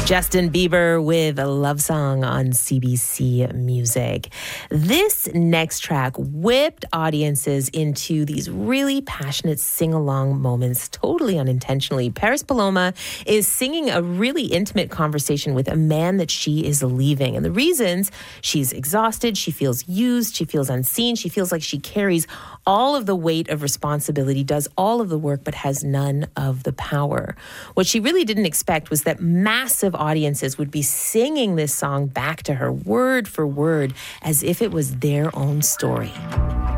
Justin Bieber with a love song on CBC Music. This next track whipped audiences into these really passionate sing-along moments, totally unintentionally. Paris Paloma is singing a really intimate conversation with a man that she is leaving. And the reasons: she's exhausted, she feels used, she feels unseen, she feels like she carries all of the weight of responsibility, does all of the work, but has none of the power. What she really didn't expect was that massive audiences would be singing this song back to her word for word as if it was their own story.